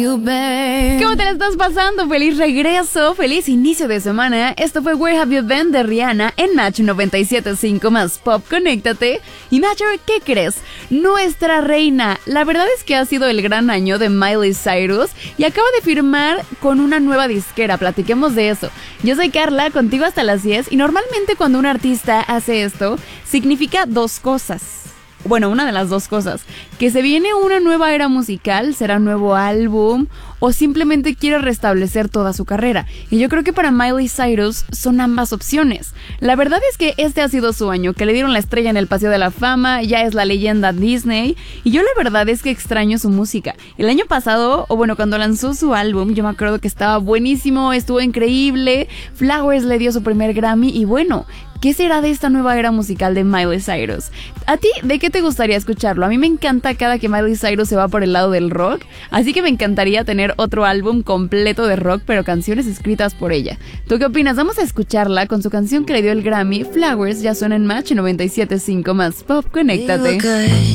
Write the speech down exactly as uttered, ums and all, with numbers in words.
¿Cómo te la estás pasando? Feliz regreso, feliz inicio de semana. Esto fue Where Have You Been de Rihanna en Match noventa y siete punto cinco más Pop. Conéctate. Y Matcher, ¿qué crees? Nuestra reina. La verdad es que ha sido el gran año de Miley Cyrus y acaba de firmar con una nueva disquera. Platiquemos de eso. Yo soy Carla, contigo hasta las diez, y normalmente cuando un artista hace esto, significa dos cosas. Bueno, una de las dos cosas, que se viene una nueva era musical, será un nuevo álbum, o simplemente quiere restablecer toda su carrera. Y yo creo que para Miley Cyrus son ambas opciones. La verdad es que este ha sido su año, que le dieron la estrella en el Paseo de la Fama, ya es la leyenda Disney, y yo la verdad es que extraño su música. El año pasado, o bueno, cuando lanzó su álbum, yo me acuerdo que estaba buenísimo, estuvo increíble, Flowers le dio su primer Grammy, y bueno, ¿qué será de esta nueva era musical de Miley Cyrus? ¿A ti de qué te gustaría escucharlo? A mí me encanta cada que Miley Cyrus se va por el lado del rock, así que me encantaría tener otro álbum completo de rock, pero canciones escritas por ella. ¿Tú qué opinas? Vamos a escucharla con su canción que le dio el Grammy. Flowers ya suena en Match noventa y siete punto cinco más Pop. Conéctate.